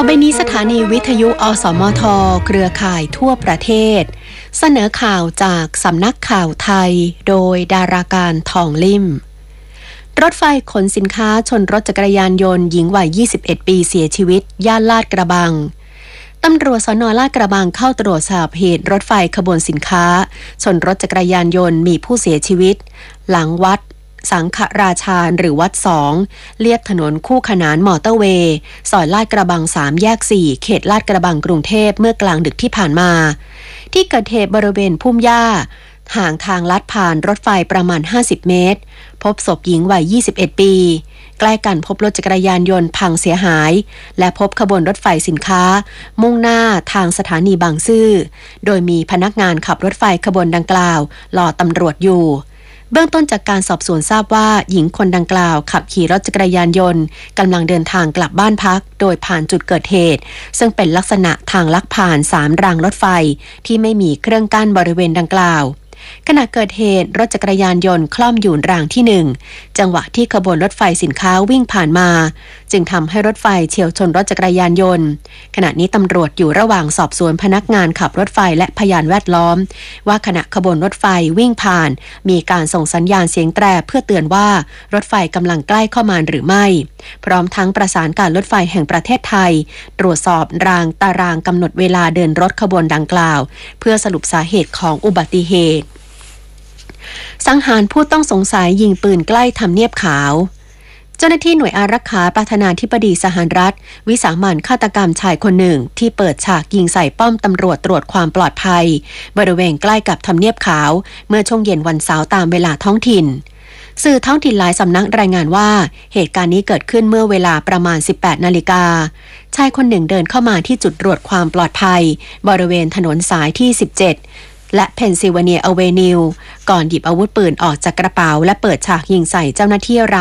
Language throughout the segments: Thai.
ไปนี้สถานีวิทยุอสมทเครือข่ายทั่วประเทศเสนอข่าวจากสำนักข่าวไทยโดยดาราการทองลิ่มรถไฟขนสินค้าชนรถจักรยานยนต์หญิงวัย21 ปีเสียชีวิตย่านลาดกระบังตำรวจสน.ลาดกระบังเข้าตรวจสอบเหตุรถไฟขบวนสินค้าชนรถจักรยานยนต์มีผู้เสียชีวิตหลังวัดสังฆราชาหรือวัด2เลียบถนนคู่ขนานมอเตอร์เวย์ซอยลาดกระบัง3แยก4เขตลาดกระบังกรุงเทพเมื่อกลางดึกที่ผ่านมาที่เกิดเหตุบริเวณพุ่มหญ้าห่างทางลัดผ่านรถไฟประมาณ50 เมตรพบศพหญิงวัย21 ปีใกล้กันพบรถจักรยานยนต์พังเสียหายและพบขบวนรถไฟสินค้ามุ่งหน้าทางสถานีบางซื่อโดยมีพนักงานขับรถไฟขบวนดังกล่าวรอตำรวจอยู่เบื้องต้นจากการสอบสวนทราบว่าหญิงคนดังกล่าวขับขี่รถจักรยานยนต์กำลังเดินทางกลับบ้านพักโดยผ่านจุดเกิดเหตุซึ่งเป็นลักษณะทางลักผ่าน3รางรถไฟที่ไม่มีเครื่องกั้นบริเวณดังกล่าวขณะเกิดเหตุรถจักรยานยนต์คล่อมอยู่รางที่1จังหวะที่ขบวนรถไฟสินค้าวิ่งผ่านมาจึงทำให้รถไฟเฉี่ยวชนรถจักรยานยนต์ขณะนี้ตำรวจอยู่ระหว่างสอบสวนพนักงานขับรถไฟและพยานแวดล้อมว่าขณะขบวนรถไฟวิ่งผ่านมีการส่งสัญญาณเสียงแตรเพื่อเตือนว่ารถไฟกำลังใกล้เข้ามาหรือไม่พร้อมทั้งประสานการรถไฟแห่งประเทศไทยตรวจสอบตารางกำหนดเวลาเดินรถขบวนดังกล่าวเพื่อสรุปสาเหตุของอุบัติเหตุสังหารผู้ต้องสงสัยยิงปืนใกล้ทำเนียบขาวเจ้าหน้าที่หน่วยอารักขาประธานาธิบดีสหรัฐวิสามัญฆาตกรรมชายคนหนึ่งที่เปิดฉากยิงใส่ป้อมตำรวจตรวจความปลอดภัยบริเวณใกล้กับทำเนียบขาวเมื่อช่วงเย็นวันเสาร์ตามเวลาท้องถิ่นสื่อท้องถิ่นหลายสำนักรายงานว่าเหตุการณ์นี้เกิดขึ้นเมื่อเวลาประมาณ 18 นาฬิกาชายคนหนึ่งเดินเข้ามาที่จุดตรวจความปลอดภัยบริเวณถนนสายที่17และเพนซิลเวเนียอเวนิวก่อนหยิบอาวุธปืนออกจากกระเป๋าและเปิดฉากยิงใส่เจ้าหน้าที่ราว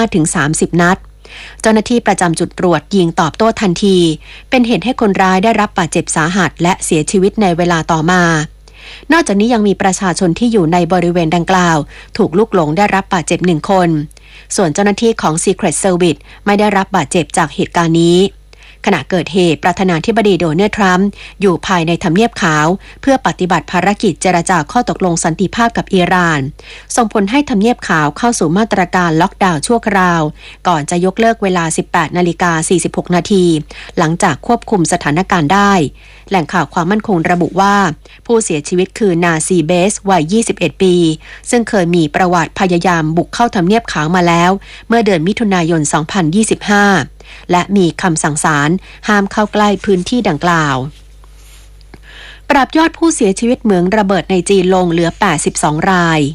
15-30 นัดเจ้าหน้าที่ประจำจุดตรวจยิงตอบโต้ทันทีเป็นเหตุให้คนร้ายได้รับบาดเจ็บสาหัสและเสียชีวิตในเวลาต่อมานอกจากนี้ยังมีประชาชนที่อยู่ในบริเวณดังกล่าวถูกลูกหลงได้รับบาดเจ็บ1 คนส่วนเจ้าหน้าที่ของ Secret Service ไม่ได้รับบาดเจ็บจากเหตุการณ์นี้ขณะเกิดเหตุประธานาธิบดีโดนัลด์ทรัมป์อยู่ภายในทำเนียบขาวเพื่อปฏิบัติภารกิจเจรจาข้อตกลงสันติภาพกับอิหร่านส่งผลให้ทำเนียบขาวเข้าสู่มาตรการล็อกดาวน์ชั่วคราวก่อนจะยกเลิกเวลา 18:46 นาทีหลังจากควบคุมสถานการณ์ได้แหล่งข่าวความมั่นคงระบุว่าผู้เสียชีวิตคือนาซีเบสวัย 21 ปีซึ่งเคยมีประวัติพยายามบุกเข้าทำเนียบขาวมาแล้วเมื่อเดือนมิถุนายน 2025 และมีคำสั่งศาลห้ามเข้าใกล้พื้นที่ดังกล่าวปรับยอดผู้เสียชีวิตเหมืองระเบิดในจีนลงเหลือ 82 ราย